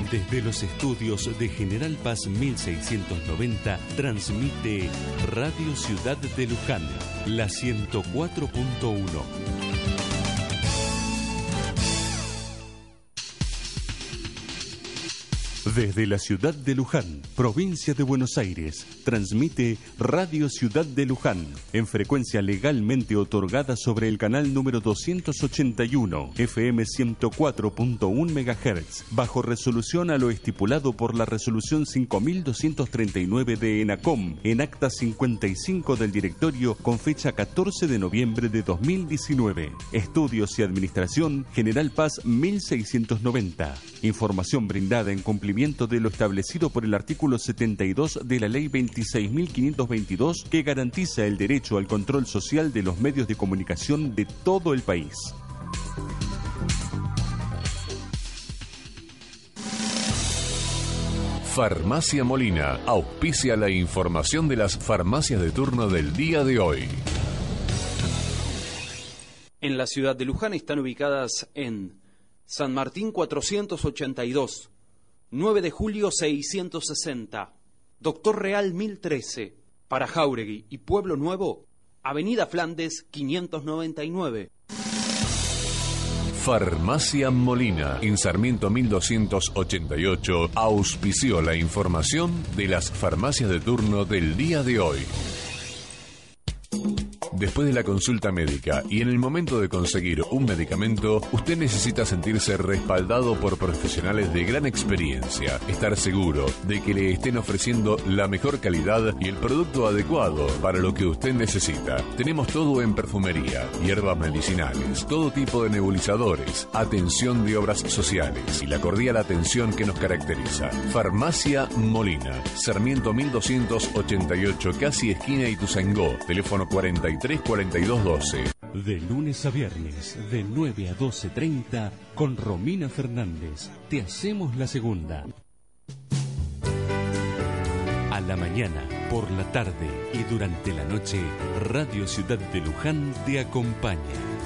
Desde los estudios de General Paz 1690 transmite Radio Ciudad de Luján, la 104.1. Desde la ciudad de Luján, provincia de Buenos Aires, transmite Radio Ciudad de Luján, en frecuencia legalmente otorgada sobre el canal número 281, FM 104.1 MHz, bajo resolución a lo estipulado por la resolución 5239 de ENACOM, en acta 55 del directorio con fecha 14 de noviembre de 2019. Estudios y Administración, General Paz 1690. Información brindada en cumplimiento de lo establecido por el artículo 72 de la Ley 26.522, que garantiza el derecho al control social de los medios de comunicación de todo el país. Farmacia Molina auspicia la información de las farmacias de turno del día de hoy. En la ciudad de Luján están ubicadas en San Martín 482, 9 de julio 660, Doctor Real 1013, para Jáuregui y Pueblo Nuevo, Avenida Flandes 599. Farmacia Molina, en Sarmiento 1288, auspició la información de las farmacias de turno del día de hoy. Después de la consulta médica y en el momento de conseguir un medicamento, usted necesita sentirse respaldado por profesionales de gran experiencia, estar seguro de que le estén ofreciendo la mejor calidad y el producto adecuado para lo que usted necesita. Tenemos todo en perfumería, hierbas medicinales, todo tipo de nebulizadores, atención de obras sociales y la cordial atención que nos caracteriza. Farmacia Molina, Sarmiento 1288, casi esquina Ituzaingó, teléfono 43 42 12. De lunes a viernes, de 9 a 12:30, con Romina Fernández, te hacemos la segunda. A la mañana, por la tarde y durante la noche, Radio Ciudad de Luján te acompaña.